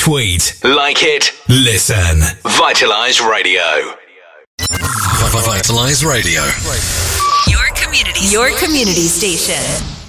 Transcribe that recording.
Tweet, like it, listen. Vitalize Radio. Vitalize Radio. Your community station.